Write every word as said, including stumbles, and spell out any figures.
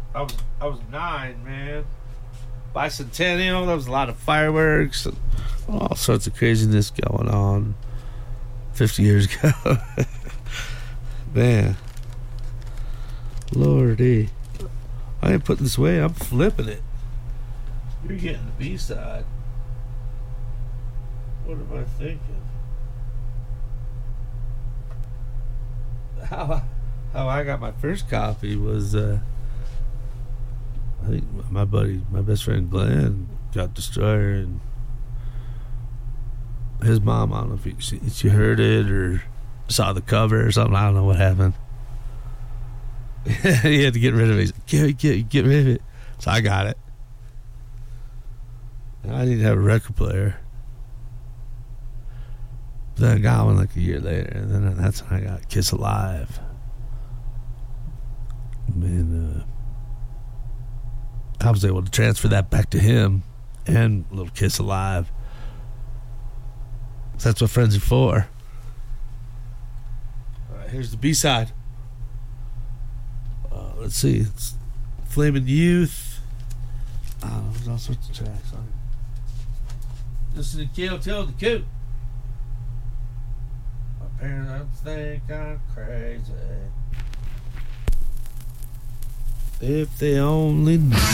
I was I was nine, man. Bicentennial. There was a lot of fireworks and all sorts of craziness going on. Fifty years ago, man. Lordy, I ain't putting this away. I'm flipping it. You're getting the B side. What am I thinking? How I, how I got my first copy was. Uh, I think my buddy, my best friend Glenn, got Destroyer, and his mom, I don't know if you, she heard it or saw the cover or something. I don't know what happened. He had to get rid of it. He's like, get, get, get rid of it. So I got it. And I didn't have a record player. But then I got one like a year later, and then that's when I got Kiss Alive. Man, uh, I was able to transfer that back to him and a little Kiss Alive. So that's what friends are for. All right, here's the B-side. Uh, let's see. It's Flaming Youth. Oh, there's all sorts of tracks on it. Listen to Kill Till the Coot. My parents think I'm crazy. If they only knew.